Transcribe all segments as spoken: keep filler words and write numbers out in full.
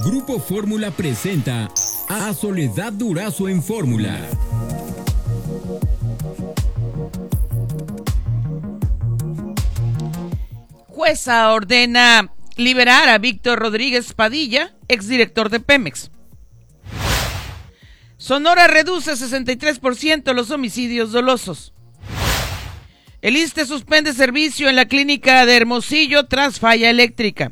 Grupo Fórmula presenta a Soledad Durazo en Fórmula. Jueza ordena liberar a Víctor Rodríguez Padilla, exdirector de Pemex. Sonora reduce sesenta y tres por ciento los homicidios dolosos. El ISSSTE suspende servicio en la clínica de Hermosillo tras falla eléctrica.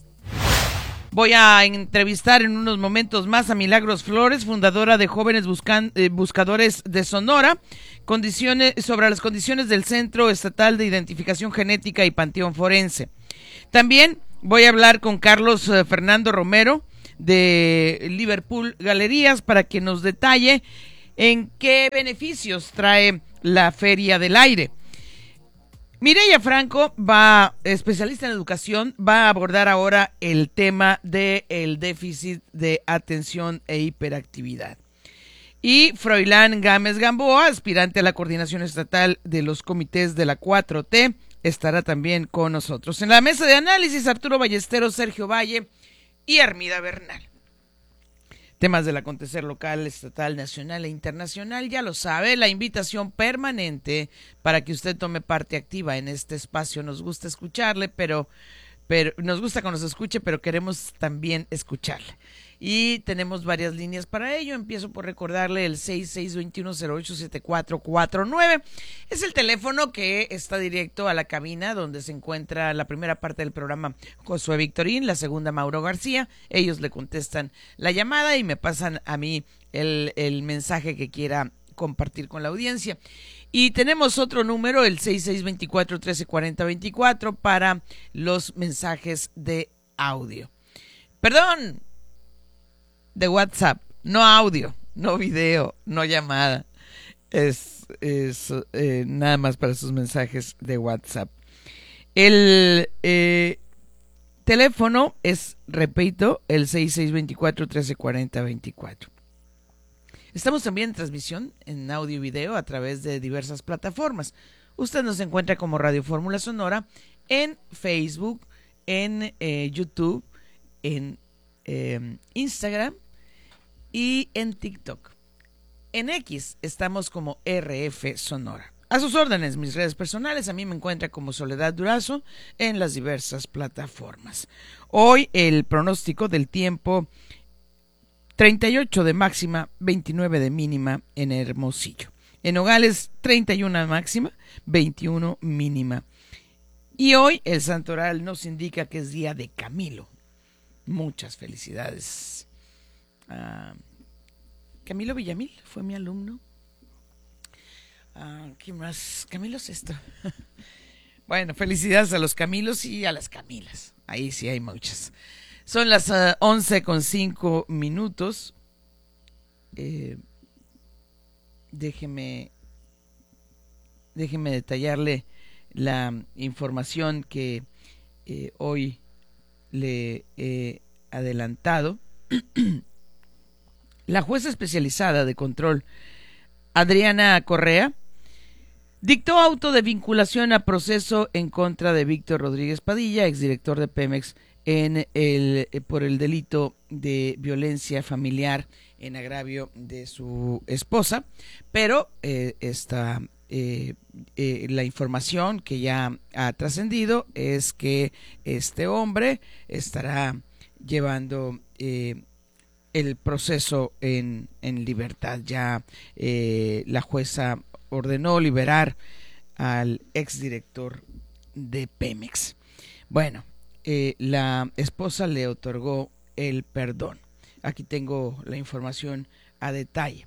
Voy a entrevistar en unos momentos más a Milagros Flores, fundadora de Jóvenes Buscan, eh, Buscadores de Sonora, condiciones, sobre las condiciones del Centro Estatal de Identificación Genética y Panteón Forense. También voy a hablar con Carlos eh, Fernando Romero de Liverpool Galerías para que nos detalle en qué beneficios trae la Feria del Aire. Mireya Franco, va especialista en educación, va a abordar ahora el tema del déficit de atención e hiperactividad. Y Froilán Gámez Gamboa, aspirante a la coordinación estatal de los comités de la cuatro T, estará también con nosotros. En la mesa de análisis, Arturo Ballesteros, Sergio Valle y Armida Bernal. Temas del acontecer local, estatal, nacional e internacional, ya lo sabe, la invitación permanente para que usted tome parte activa en este espacio. Nos gusta escucharle, pero, pero nos gusta que nos escuche, pero queremos también escucharle. Y tenemos varias líneas para ello. Empiezo por recordarle el seis seis dos uno cero ocho siete cuatro cuatro nueve. Es el teléfono que está directo a la cabina donde se encuentra la primera parte del programa Josué Victorín, la segunda Mauro García. Ellos le contestan la llamada y me pasan a mí el, el mensaje que quiera compartir con la audiencia. Y tenemos otro número, el seis seis dos cuatro uno tres cuatro cero dos cuatro, para los mensajes de audio. Perdón, de WhatsApp, no audio, no video, no llamada. Es, es eh, nada más para sus mensajes de WhatsApp. El eh, teléfono es, repito, el seis seis dos cuatro uno tres cuatro cero dos cuatro. Estamos también en transmisión en audio y video a través de diversas plataformas. Usted nos encuentra como Radio Fórmula Sonora en Facebook, en eh, YouTube, en eh, Instagram y en TikTok. En X estamos como R F Sonora. A sus órdenes, mis redes personales, a mí me encuentra como Soledad Durazo en las diversas plataformas. Hoy el pronóstico del tiempo: treinta y ocho de máxima, veintinueve de mínima en Hermosillo. En Nogales, treinta y uno máxima, veintiuno mínima. Y hoy el santoral nos indica que es día de Camilo. Muchas felicidades. Uh, Camilo Villamil fue mi alumno. Uh, ¿Quién más? Camilo Sesto. Bueno, felicidades a los Camilos y a las Camilas. Ahí sí hay muchas. Son las uh, once con cinco minutos. Eh, déjeme, déjeme detallarle la información que eh, hoy le he adelantado. La jueza especializada de control, Adriana Correa, dictó auto de vinculación a proceso en contra de Víctor Rodríguez Padilla, exdirector de Pemex, en el, por el delito de violencia familiar en agravio de su esposa, pero eh, esta, eh, eh, la información que ya ha trascendido es que este hombre estará llevando eh, el proceso en, en libertad. Ya eh, la jueza ordenó liberar al exdirector de Pemex. Bueno, eh, la esposa le otorgó el perdón. Aquí tengo la información a detalle.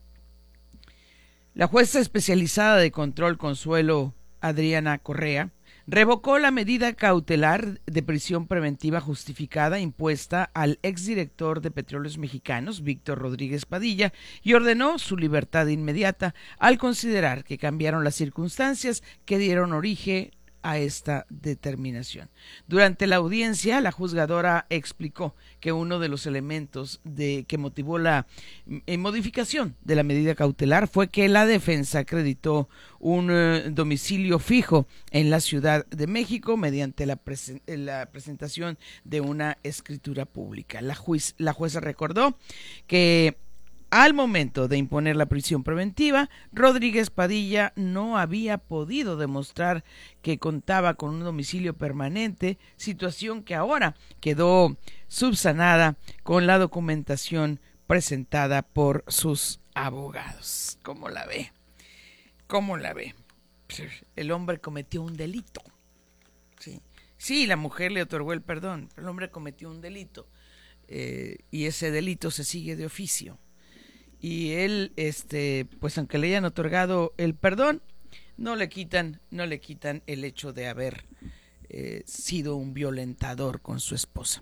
La jueza especializada de control Consuelo Adriana Correa revocó la medida cautelar de prisión preventiva justificada impuesta al exdirector de Petróleos Mexicanos, Víctor Rodríguez Padilla, y ordenó su libertad inmediata al considerar que cambiaron las circunstancias que dieron origen a esta determinación. Durante la audiencia, la juzgadora explicó que uno de los elementos de que motivó la eh, modificación de la medida cautelar fue que la defensa acreditó un eh, domicilio fijo en la Ciudad de México mediante la, presen la presentación de una escritura pública. La, juez la jueza recordó que al momento de imponer la prisión preventiva, Rodríguez Padilla no había podido demostrar que contaba con un domicilio permanente, situación que ahora quedó subsanada con la documentación presentada por sus abogados. ¿Cómo la ve? ¿Cómo la ve? El hombre cometió un delito. Sí, sí, la mujer le otorgó el perdón, pero el hombre cometió un delito eh, y ese delito se sigue de oficio. Y él, este, pues aunque le hayan otorgado el perdón, no le quitan, no le quitan el hecho de haber eh, sido un violentador con su esposa.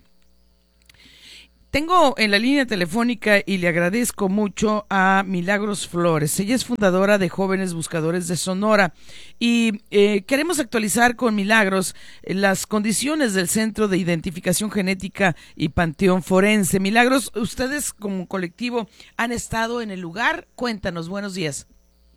Tengo en la línea telefónica y le agradezco mucho a Milagros Flores. Ella es fundadora de Jóvenes Buscadores de Sonora y eh, queremos actualizar con Milagros las condiciones del Centro de Identificación Genética y Panteón Forense. Milagros, ustedes como colectivo han estado en el lugar. Cuéntanos, buenos días.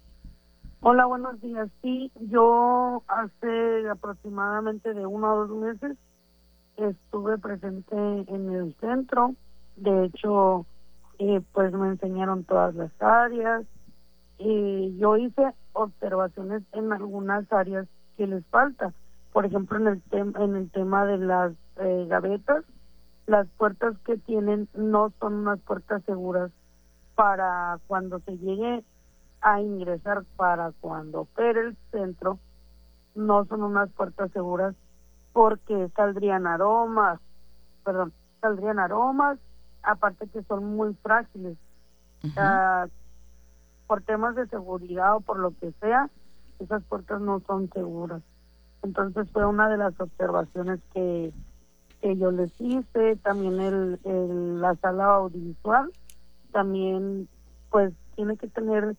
Hola, buenos días. Sí, yo hace aproximadamente de uno a dos meses estuve presente en el centro. De hecho, eh, pues me enseñaron todas las áreas. Eh, yo hice observaciones en algunas áreas que les falta. Por ejemplo, en el, tem en el tema de las eh, gavetas, las puertas que tienen no son unas puertas seguras para cuando se llegue a ingresar, para cuando opere el centro, no son unas puertas seguras porque saldrían aromas, perdón, saldrían aromas, aparte que son muy frágiles. Uh-huh. uh, por temas de seguridad o por lo que sea, esas puertas no son seguras. Entonces fue una de las observaciones que, que yo les hice. También el, el la sala audiovisual, también pues tiene que tener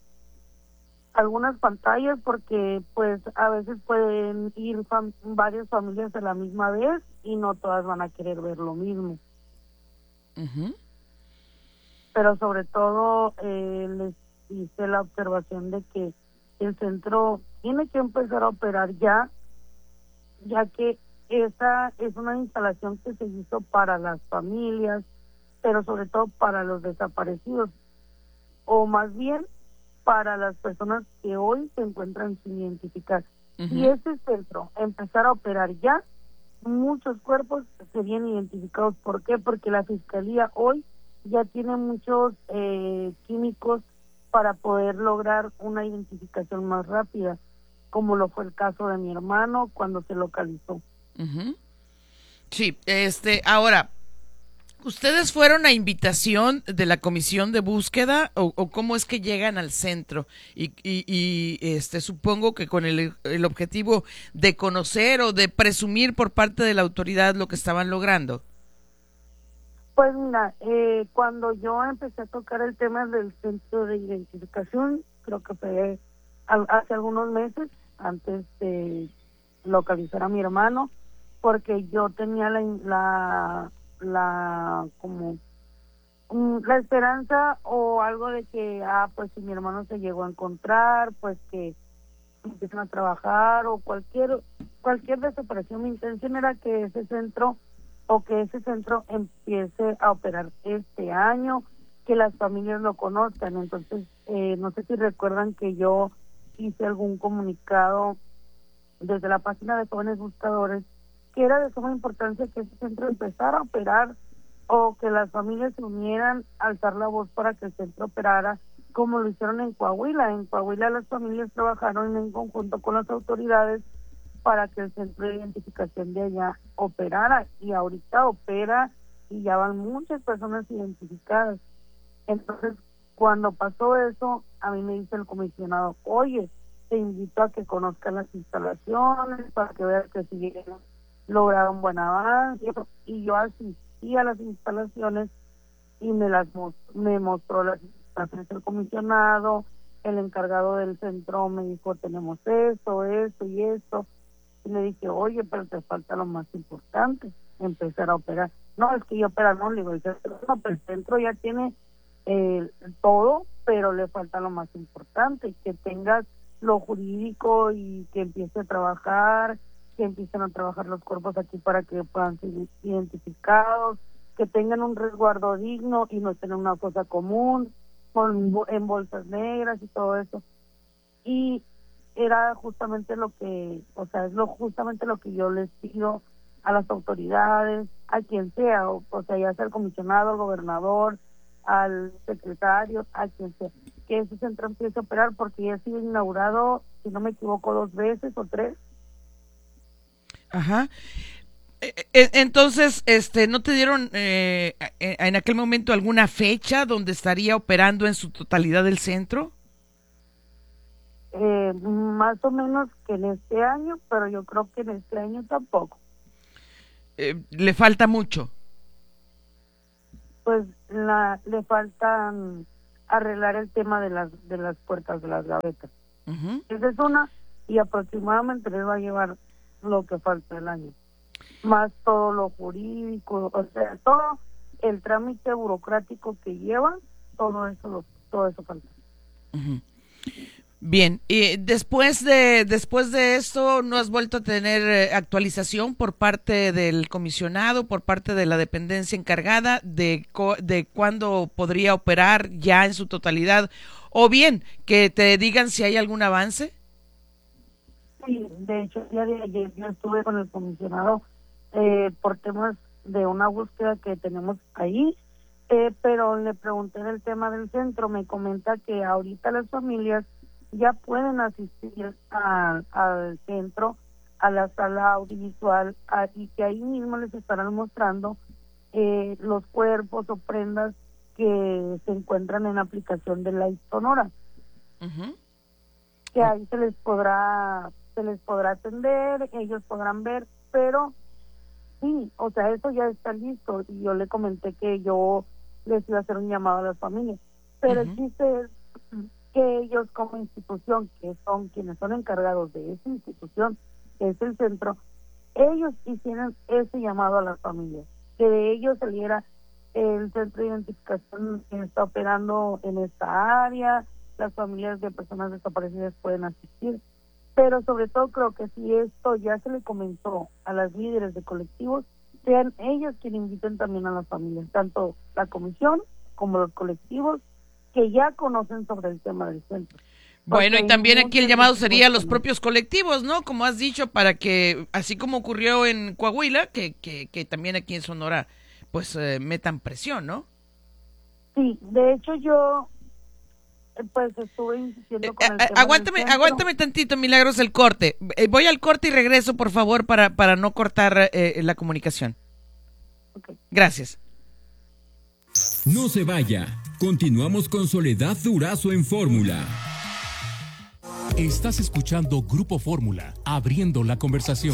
algunas pantallas porque pues a veces pueden ir fam varias familias a la misma vez y no todas van a querer ver lo mismo. Uh-huh. Pero sobre todo eh, les hice la observación de que el centro tiene que empezar a operar ya, ya que esa es una instalación que se hizo para las familias, pero sobre todo para los desaparecidos, o más bien para las personas que hoy se encuentran sin identificar. Uh-huh. Si ese centro empezara a operar ya, muchos cuerpos serían identificados. ¿Por qué? Porque la Fiscalía hoy ya tiene muchos eh, químicos para poder lograr una identificación más rápida, como lo fue el caso de mi hermano cuando se localizó. Uh-huh. Sí, este, ahora, ¿ustedes fueron a invitación de la comisión de búsqueda o, o cómo es que llegan al centro? Y, y, y este supongo que con el, el objetivo de conocer o de presumir por parte de la autoridad lo que estaban logrando. Pues mira, eh, cuando yo empecé a tocar el tema del centro de identificación, creo que fue a, hace algunos meses, antes de localizar a mi hermano, porque yo tenía la... la la como um, la esperanza o algo de que ah pues si mi hermano se llegó a encontrar, pues que empiezan a trabajar o cualquier cualquier desaparición. Mi intención era que ese centro o que ese centro empiece a operar este año, que las familias lo conozcan. Entonces eh, no sé si recuerdan que yo hice algún comunicado desde la página de Jóvenes Buscadores que era de suma importancia que ese centro empezara a operar o que las familias se unieran a alzar la voz para que el centro operara, como lo hicieron en Coahuila. En Coahuila las familias trabajaron en conjunto con las autoridades para que el centro de identificación de allá operara, y ahorita opera y ya van muchas personas identificadas. Entonces, cuando pasó eso, a mí me dice el comisionado, oye, te invito a que conozcan las instalaciones para que veas que siguen lograron buen avance, y yo asistí a las instalaciones y me las me mostró las instalaciones del comisionado. El encargado del centro me dijo, tenemos esto, esto y esto, Y le dije, oye, pero te falta lo más importante, empezar a operar. No, es que yo operar no, le digo, no, pero el centro ya tiene eh, todo, pero le falta lo más importante, que tengas lo jurídico y que empiece a trabajar, que empiecen a trabajar los cuerpos aquí para que puedan ser identificados, que tengan un resguardo digno y no tengan una cosa común, con, en bolsas negras y todo eso. Y era justamente lo que, o sea, es lo justamente lo que yo les pido a las autoridades, a quien sea, o, o sea, ya sea el comisionado, el gobernador, al secretario, a quien sea, que ese centro empiece a operar, porque ya ha sido inaugurado, si no me equivoco, dos veces o tres. Ajá. Entonces, este, ¿no te dieron eh, en aquel momento alguna fecha donde estaría operando en su totalidad el centro? Eh, más o menos que en este año, pero yo creo que en este año tampoco. Eh, ¿Le falta mucho? Pues la, le falta um, arreglar el tema de las de las puertas de las gavetas. Uh-huh. Esa es una, y aproximadamente les va a llevar lo que falta del año. Más todo lo jurídico, o sea, todo el trámite burocrático que lleva, todo eso, lo, todo eso falta. Uh-huh. Bien, y después de después de esto, ¿no has vuelto a tener eh, actualización por parte del comisionado, por parte de la dependencia encargada de, co- de cuándo podría operar ya en su totalidad? O bien, que te digan si hay algún avance. Sí, de hecho, ya de ayer yo estuve con el comisionado eh, por temas de una búsqueda que tenemos ahí, eh, pero le pregunté del tema del centro, me comenta que ahorita las familias ya pueden asistir a, al centro, a la sala audiovisual, a, y que ahí mismo les estarán mostrando eh, los cuerpos o prendas que se encuentran en la aplicación de Live Sonora. Uh-huh. Que ahí se les podrá se les podrá atender, ellos podrán ver, pero sí, o sea, eso ya está listo, y yo le comenté que yo les iba a hacer un llamado a las familias, pero uh-huh. el chiste es que ellos como institución, que son quienes son encargados de esa institución, que es el centro, ellos hicieron ese llamado a las familias, que de ellos saliera el centro de identificación que está operando en esta área, las familias de personas desaparecidas pueden asistir, pero sobre todo creo que si esto ya se le comentó a las líderes de colectivos, sean ellos quienes inviten también a las familias, tanto la comisión como los colectivos, que ya conocen sobre el tema del centro. Bueno, y también aquí el llamado sería a los propios colectivos, ¿no? Como has dicho, para que, así como ocurrió en Coahuila, que, que, que también aquí en Sonora, pues eh, metan presión, ¿no? Sí, de hecho yo, pues estuve insistiendo con eh, el tema aguántame, del centro. Aguántame tantito, Milagros, el corte. Eh, voy al corte y regreso, por favor, para, para no cortar eh, la comunicación. Okay. Gracias. No se vaya. Continuamos con Soledad Durazo en Fórmula. Estás escuchando Grupo Fórmula, abriendo la conversación.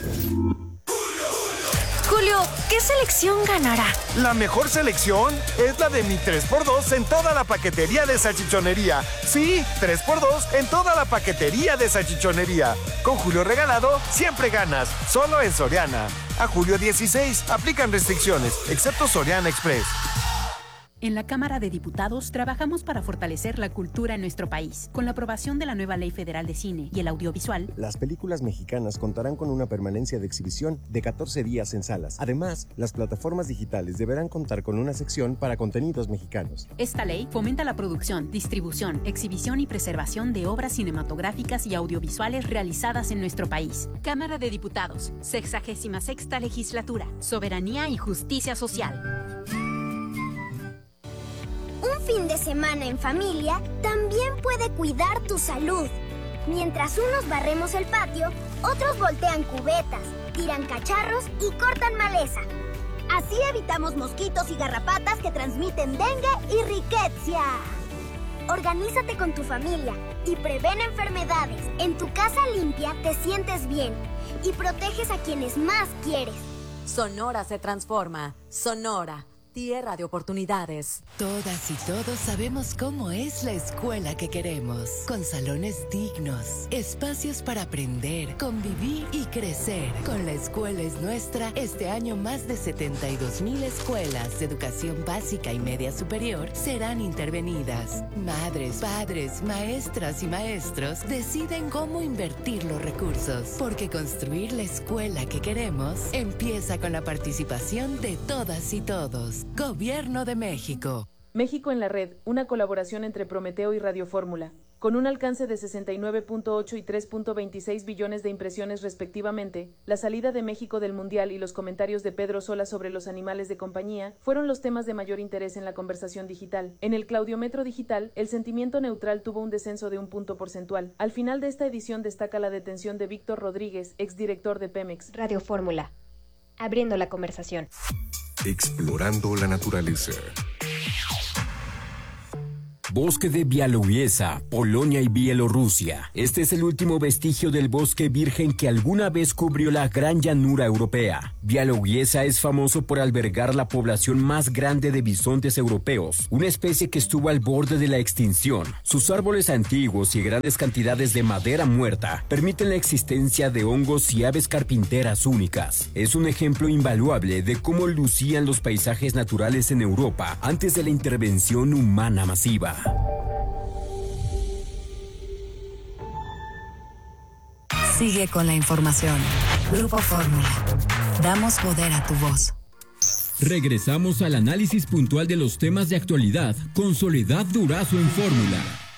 Julio, ¿qué selección ganará? La mejor selección es la de mi tres por dos en toda la paquetería de salchichonería. Sí, tres por dos en toda la paquetería de salchichonería. Con Julio regalado, siempre ganas. Solo en Soriana. A julio dieciséis, aplican restricciones, excepto Soriana Express. En la Cámara de Diputados trabajamos para fortalecer la cultura en nuestro país. Con la aprobación de la nueva Ley Federal de Cine y el Audiovisual, las películas mexicanas contarán con una permanencia de exhibición de catorce días en salas. Además, las plataformas digitales deberán contar con una sección para contenidos mexicanos. Esta ley fomenta la producción, distribución, exhibición y preservación de obras cinematográficas y audiovisuales realizadas en nuestro país. Cámara de Diputados, sexagésima sexta Legislatura, Soberanía y Justicia Social. Un fin de semana en familia también puede cuidar tu salud. Mientras unos barremos el patio, otros voltean cubetas, tiran cacharros y cortan maleza. Así evitamos mosquitos y garrapatas que transmiten dengue y riqueza. Organízate con tu familia y prevén enfermedades. En tu casa limpia te sientes bien y proteges a quienes más quieres. Sonora se transforma. Sonora, tierra de oportunidades. Todas y todos sabemos cómo es la escuela que queremos, con salones dignos, espacios para aprender, convivir y crecer. Con La Escuela es Nuestra, este año más de setenta y dos mil escuelas de educación básica y media superior serán intervenidas. Madres, padres, maestras y maestros deciden cómo invertir los recursos, porque construir la escuela que queremos empieza con la participación de todas y todos. Gobierno de México. México en la Red, una colaboración entre Prometeo y Radio Fórmula. Con un alcance de sesenta y nueve punto ocho y tres punto veintiséis billones de impresiones respectivamente, la salida de México del Mundial y los comentarios de Pedro Sola sobre los animales de compañía fueron los temas de mayor interés en la conversación digital. En el Claudiometro Digital, el sentimiento neutral tuvo un descenso de un punto porcentual. Al final de esta edición destaca la detención de Víctor Rodríguez, exdirector de Pemex. Radio Fórmula, abriendo la conversación. Explorando la naturaleza. Bosque de Białowieża, Polonia y Bielorrusia. Este es el último vestigio del bosque virgen que alguna vez cubrió la gran llanura europea. Białowieża es famoso por albergar la población más grande de bisontes europeos, una especie que estuvo al borde de la extinción. Sus árboles antiguos y grandes cantidades de madera muerta permiten la existencia de hongos y aves carpinteras únicas. Es un ejemplo invaluable de cómo lucían los paisajes naturales en Europa antes de la intervención humana masiva. Sigue con la información. Grupo Fórmula. Damos poder a tu voz. Regresamos al análisis puntual de los temas de actualidad con Soledad Durazo en Fórmula.